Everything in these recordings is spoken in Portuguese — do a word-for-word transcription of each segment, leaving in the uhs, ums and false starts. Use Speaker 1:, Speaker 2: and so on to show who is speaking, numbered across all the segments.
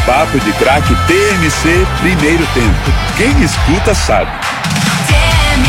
Speaker 1: Papo de Craque T M C, primeiro tempo. Quem escuta sabe. T M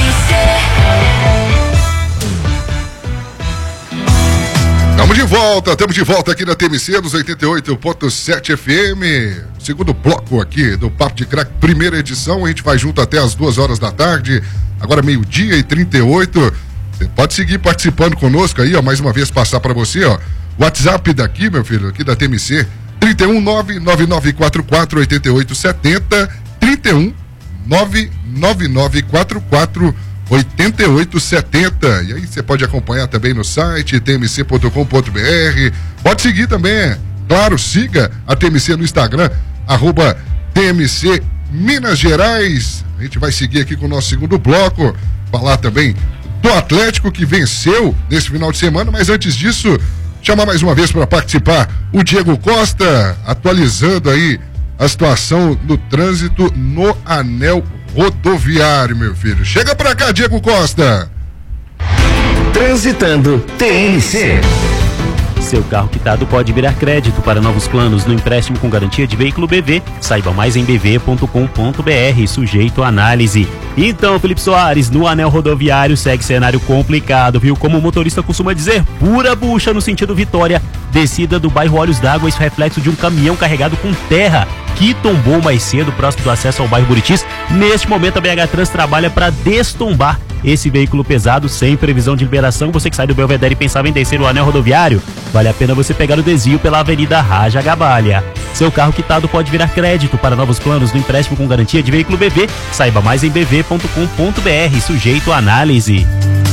Speaker 2: C. Estamos de volta, estamos de volta aqui na T M C dos oitenta e oito ponto sete F M. Segundo bloco aqui do Papo de Craque, primeira edição. A gente vai junto até as duas horas da tarde. Agora meio-dia e trinta e oito. Você pode seguir participando conosco aí, ó. Mais uma vez passar para você, ó. WhatsApp daqui, meu filho, aqui da T M C. trinta e um, nove nove nove quatro quatro, oito oito sete zero. trinta e um, nove nove nove quatro quatro, oito oito sete zero. E aí você pode acompanhar também no site t m c ponto com ponto b r. Pode seguir também, claro, siga a T M C no Instagram, arroba T M C Minas Gerais. A gente vai seguir aqui com o nosso segundo bloco, falar também do Atlético que venceu nesse final de semana, mas antes disso, chamar mais uma vez para participar o Diego Costa, atualizando aí a situação do trânsito no anel rodoviário, meu filho. Chega pra cá, Diego Costa.
Speaker 3: Transitando T M C. Seu carro quitado pode virar crédito para novos planos no empréstimo com garantia de veículo B V. Saiba mais em b v ponto com ponto b r, sujeito à análise. Então, Felipe Soares, no anel rodoviário segue cenário complicado, viu? Como o motorista costuma dizer, pura bucha no sentido Vitória. Descida do bairro Olhos d'Água, esse reflexo de um caminhão carregado com terra que tombou mais cedo próximo do acesso ao bairro Buritis. Neste momento a B H Trans trabalha para destombar esse veículo pesado sem previsão de liberação. Você que sai do Belvedere e pensava em descer o anel rodoviário, vale a pena você pegar o desvio pela Avenida Raja Gabalha. Seu carro quitado pode virar crédito para novos planos no empréstimo com garantia de veículo B V. Saiba mais em b v ponto com ponto b r, sujeito à análise.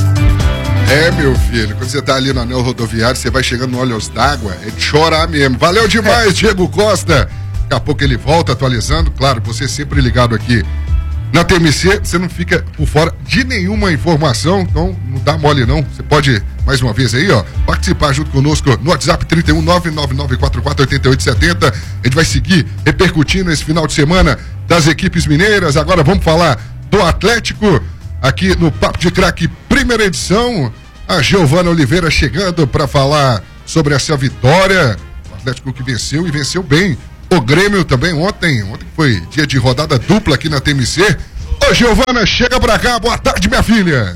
Speaker 2: É, meu filho, quando você tá ali no anel rodoviário, você vai chegando no Olhos d'Água, é de chorar mesmo. Valeu demais, Diego Costa. Daqui a pouco ele volta atualizando. Claro, você sempre ligado aqui na T M C, você não fica por fora de nenhuma informação, então não dá mole não. Você pode, mais uma vez aí, ó, participar junto conosco no WhatsApp trinta e um, nove nove nove quatro quatro, oito oito sete zero. A gente vai seguir repercutindo esse final de semana das equipes mineiras. Agora vamos falar do Atlético aqui no Papo de Craque, primeira edição. A Giovana Oliveira chegando para falar sobre essa vitória. O Atlético que venceu e venceu bem. O Grêmio também ontem, ontem foi dia de rodada dupla aqui na T M C. Ô Giovana, chega pra cá, boa tarde, minha filha.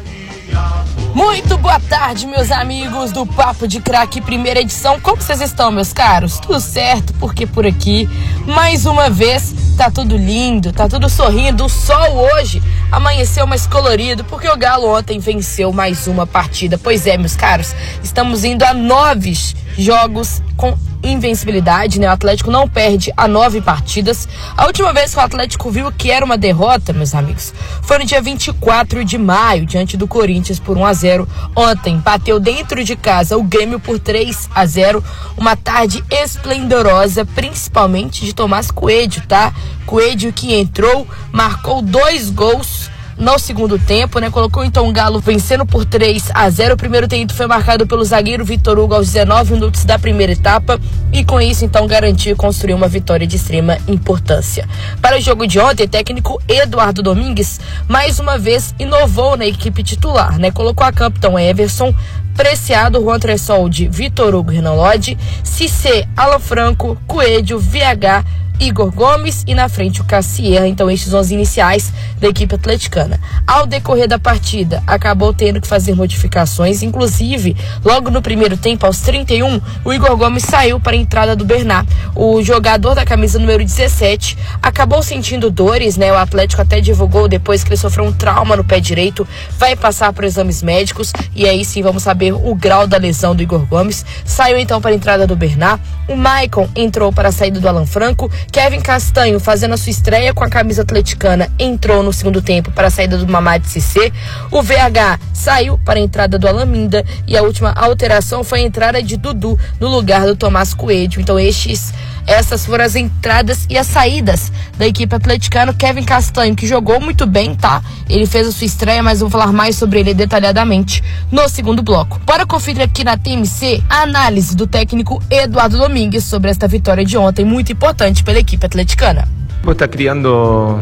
Speaker 4: Muito boa tarde, meus amigos do Papo de Craque, primeira edição. Como vocês estão, meus caros? Tudo certo, porque por aqui, mais uma vez, tá tudo lindo, tá tudo sorrindo. O sol hoje amanheceu mais colorido, porque o Galo ontem venceu mais uma partida. Pois é, meus caros, estamos indo a nove jogos com invencibilidade, né? O Atlético não perde há nove partidas. A última vez que o Atlético viu que era uma derrota, meus amigos, foi no dia vinte e quatro de maio, diante do Corinthians por um a zero. Ontem bateu dentro de casa o Grêmio por três a zero. Uma tarde esplendorosa, principalmente de Tomás Coelho, tá? Coelho que entrou, marcou dois gols no segundo tempo, né? Colocou então o Galo vencendo por três a zero. O primeiro tempo foi marcado pelo zagueiro Vitor Hugo aos dezenove minutos da primeira etapa e com isso então garantiu construir uma vitória de extrema importância. Para o jogo de ontem, o técnico Eduardo Domingues mais uma vez inovou na equipe titular, né? Colocou a campo então Everson, Preciado, Juan Tressoldi, Vitor Hugo, Renan Lodge, Cissé, Alan Franco, Coelho, V H, Igor Gomes e na frente o Cassierra. Então estes onze iniciais da equipe atleticana. Ao decorrer da partida acabou tendo que fazer modificações, inclusive logo no primeiro tempo, aos trinta e um, o Igor Gomes saiu para a entrada do Bernat. O jogador da camisa número dezessete acabou sentindo dores, né? O Atlético até divulgou depois que ele sofreu um trauma no pé direito, vai passar por exames médicos e aí sim vamos saber o grau da lesão do Igor Gomes. Saiu então para a entrada do Bernat. O Maicon entrou para a saída do Alan Franco. Kevin Castanho, fazendo a sua estreia com a camisa atleticana, entrou no segundo tempo para a saída do Mamad Cissé. O V H saiu para a entrada do Alan Minda e a última alteração foi a entrada de Dudu no lugar do Tomás Coelho. Então estes, essas foram as entradas e as saídas da equipe atleticana. Kevin Castanho, que jogou muito bem, tá? Ele fez a sua estreia, mas vou falar mais sobre ele detalhadamente no segundo bloco. Bora conferir aqui na T M C a análise do técnico Eduardo Domingues sobre esta vitória de ontem, muito importante pela equipe atleticana.
Speaker 5: Está criando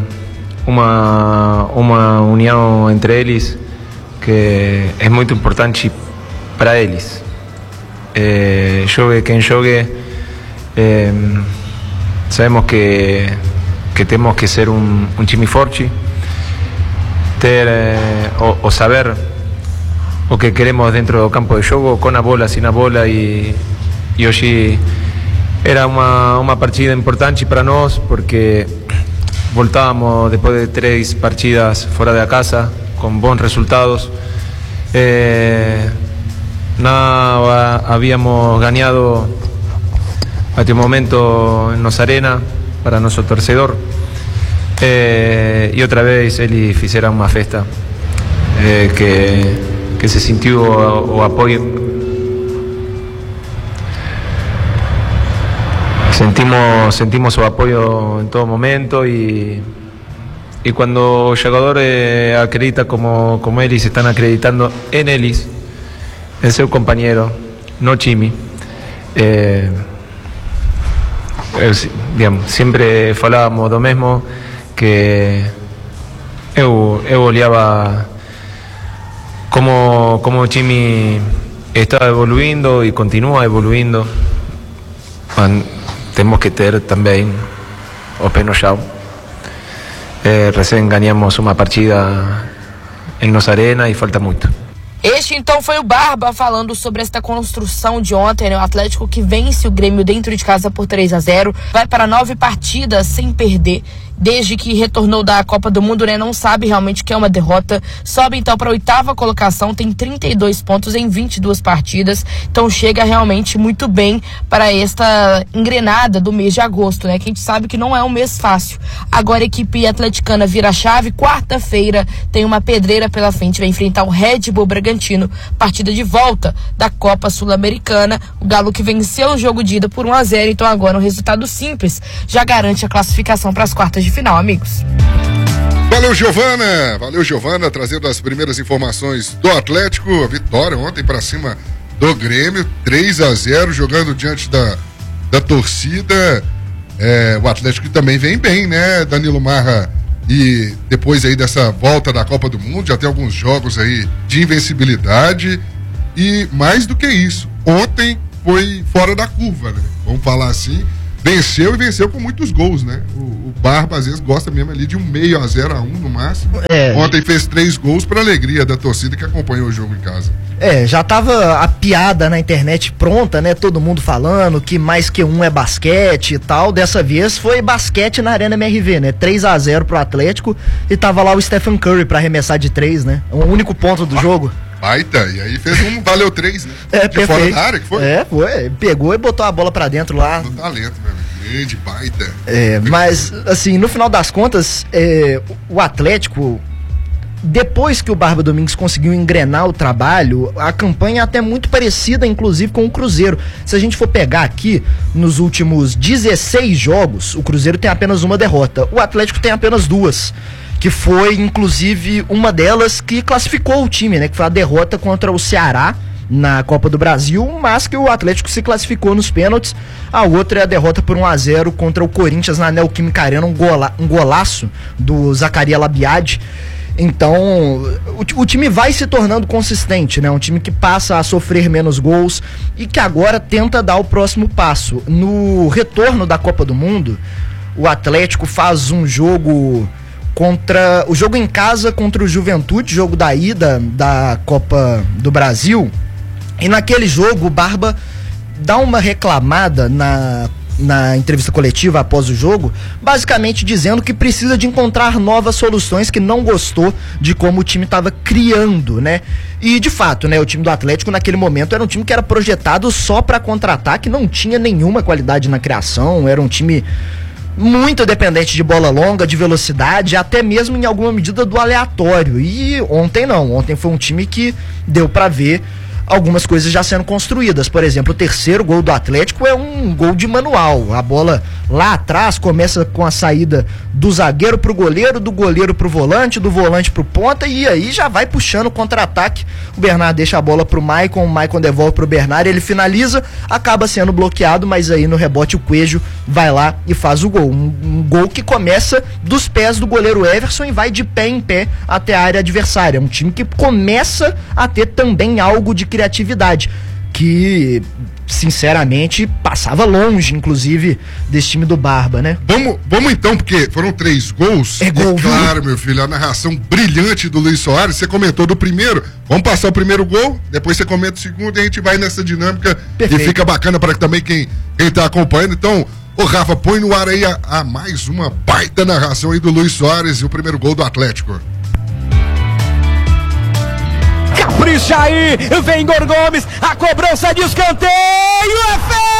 Speaker 5: uma, uma união entre eles que é muito importante para eles. É, jogue quem jogue, é, sabemos que, que temos que ser um, um time forte, ter eh, o, o saber o que queremos dentro do campo de jogo, com a bola, sem a bola, e, e hoje era uma, uma partida importante para nós, porque voltábamos depois de três partidas fora da casa, com bons resultados. Eh, nada habíamos ganado hasta el momento en Nossa Arena para nuestro torcedor, eh, y otra vez ellos hicieron una festa, eh, que, que se sintió o, o apoyo, sentimos sentimos su apoyo en todo momento, y y cuando el jugador eh, acredita como, como ellos están acreditando en ellos, en su compañero, no Chimi, eh, eu, digamos, sempre falávamos do mesmo, que eu, eu olhava como, como o Chimi está evoluindo e continua evoluindo. Temos que ter também o pé no chão. Eh, recém ganhamos uma partida em Nossa Arena e falta muito.
Speaker 4: Este então foi o Barba falando sobre esta construção de ontem, né? O Atlético que vence o Grêmio dentro de casa por três a zero, vai para nove partidas sem perder, desde que retornou da Copa do Mundo, né? Não sabe realmente o que é uma derrota, sobe então para a oitava colocação, tem trinta e dois pontos em vinte e duas partidas, então chega realmente muito bem para esta engrenada do mês de agosto, né? Que a gente sabe que não é um mês fácil. Agora a equipe atleticana vira a chave, quarta-feira tem uma pedreira pela frente, vai enfrentar o Red Bull Bragantino, partida de volta da Copa Sul-Americana. O Galo que venceu o jogo de ida por um a zero, então agora um resultado simples já garante a classificação para as quartas de final, amigos.
Speaker 2: Valeu, Giovana, valeu, Giovana, trazendo as primeiras informações do Atlético. A vitória ontem para cima do Grêmio, três a zero, jogando diante da, da torcida. É, o Atlético também vem bem, né, Danilo Marra? E depois aí dessa volta da Copa do Mundo, já tem alguns jogos aí de invencibilidade. E mais do que isso, ontem foi fora da curva, né? Vamos falar assim. Venceu e venceu com muitos gols, né? O, o Barba às vezes gosta mesmo ali de um meio a zero a um no máximo. É. Ontem fez três gols para alegria da torcida que acompanhou o jogo em casa.
Speaker 6: É, já tava a piada na internet pronta, né? Todo mundo falando que mais que um é basquete e tal. Dessa vez foi basquete na Arena M R V, né? três a zero pro Atlético e tava lá o Stephen Curry pra arremessar de três, né? O único ponto do ah. jogo.
Speaker 2: Baita, e aí fez um, valeu três, né?
Speaker 6: É,
Speaker 2: de fora da área, que foi?
Speaker 6: É, foi, pegou e botou a bola pra dentro lá.
Speaker 2: Do talento, meu, grande, baita.
Speaker 6: É, mas, assim, no final das contas, é, o Atlético, depois que o Barba Domingues conseguiu engrenar o trabalho, a campanha é até muito parecida, inclusive, com o Cruzeiro. Se a gente for pegar aqui, nos últimos dezesseis jogos, o Cruzeiro tem apenas uma derrota, o Atlético tem apenas duas, que foi, inclusive, uma delas que classificou o time, né? Que foi a derrota contra o Ceará na Copa do Brasil, mas que o Atlético se classificou nos pênaltis. A outra é a derrota por um a zero contra o Corinthians na Neoquímica Arena, um, gola, um golaço do Zacarias Labiade. Então, o, o time vai se tornando consistente, né? Um time que passa a sofrer menos gols e que agora tenta dar o próximo passo. No retorno da Copa do Mundo, o Atlético faz um jogo... contra o jogo em casa contra o Juventude, jogo da ida da Copa do Brasil, e naquele jogo o Barba dá uma reclamada na, na entrevista coletiva após o jogo, basicamente dizendo que precisa de encontrar novas soluções, que não gostou de como o time estava criando, né? E de fato, né, o time do Atlético naquele momento era um time que era projetado só para contra-ataque, não tinha nenhuma qualidade na criação, era um time muito dependente de bola longa, de velocidade, até mesmo em alguma medida do aleatório. E ontem não, ontem foi um time que deu pra ver algumas coisas já sendo construídas. Por exemplo, o terceiro gol do Atlético é um gol de manual. A bola lá atrás começa com a saída do zagueiro pro goleiro, do goleiro pro volante, do volante pro ponta, e aí já vai puxando o contra-ataque. O Bernard deixa a bola pro Maicon, o Maicon devolve pro Bernard, ele finaliza, acaba sendo bloqueado, mas aí no rebote o Coelho vai lá e faz o gol. Um, um gol que começa dos pés do goleiro Everson e vai de pé em pé até a área adversária. Um time que começa a ter também algo de criatividade. que, sinceramente, passava longe, inclusive, desse time do Barba, né?
Speaker 2: Vamos, vamos então, porque foram três gols.
Speaker 6: É gol,
Speaker 2: e, claro, meu filho, a narração brilhante do Luiz Soares. Você comentou do primeiro. Vamos passar o primeiro gol, depois você comenta o segundo e a gente vai nessa dinâmica. Perfeito. E fica bacana para também quem, quem tá acompanhando. Então, ô Rafa, põe no ar aí a, a mais uma baita narração aí do Luiz Soares e o primeiro gol do Atlético.
Speaker 7: Capricha aí, vem Igor Gomes, a cobrança de escanteio é feita!